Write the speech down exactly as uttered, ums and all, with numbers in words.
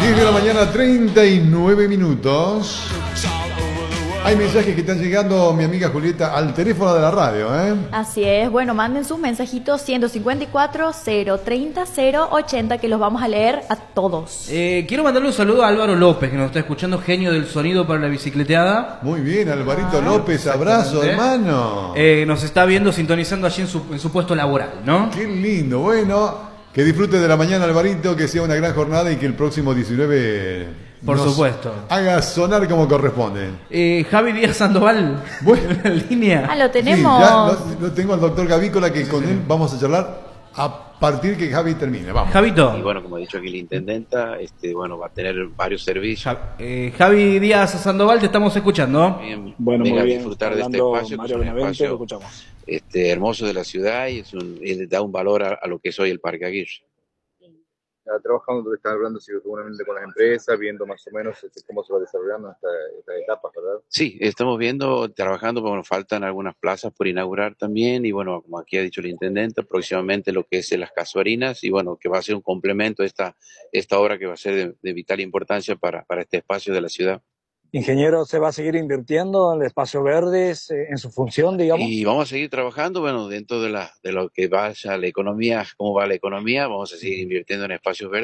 diez de la mañana, treinta y nueve minutos. Hay mensajes que están llegando, mi amiga Julieta, al teléfono de la radio, ¿eh? Así es, bueno, manden sus mensajitos ciento cincuenta y cuatro, cero treinta, cero ochenta, que los vamos a leer a todos. Eh, quiero mandarle un saludo a Álvaro López, que nos está escuchando, genio del sonido para la bicicleteada. Muy bien, Alvarito ah, López, abrazo, hermano. Eh, nos está viendo, sintonizando allí en su, en su puesto laboral, ¿no? Qué lindo, bueno, que disfrute de la mañana, Alvarito, que sea una gran jornada y que el próximo diecinueve... Por supuesto. Haga sonar como corresponde. Eh, Javi Díaz Sandoval, bueno, en la línea. Ah, lo tenemos. Sí, ya lo, lo tengo al doctor Gavícola, que sí, con sí. él vamos a charlar a partir que Javi termine. Vamos. Javito. Y bueno, como ha dicho aquí la intendenta, este, bueno, va a tener varios servicios. Ja, eh, Javi Díaz Sandoval, te estamos escuchando. Bien, bueno, venga muy bien. a disfrutar Hablando de este espacio, Mario que es un espacio escuchamos. Este, hermoso de la ciudad y, es un, y le da un valor a, a lo que es hoy el Parque Aguirre. Trabajando, están hablando seguramente con las empresas, viendo más o menos cómo se va desarrollando esta, esta etapa, ¿verdad? Sí, estamos viendo, trabajando, bueno, faltan algunas plazas por inaugurar también y bueno, como aquí ha dicho el intendente, próximamente lo que es las casuarinas y bueno, que va a ser un complemento a esta, esta obra que va a ser de, de vital importancia para, para este espacio de la ciudad. Ingeniero, ¿se va a seguir invirtiendo en el espacio verdes, eh, en su función, digamos? Y vamos a seguir trabajando, bueno, dentro de, la, de lo que vaya la economía, cómo va la economía, vamos a seguir invirtiendo en espacios verdes.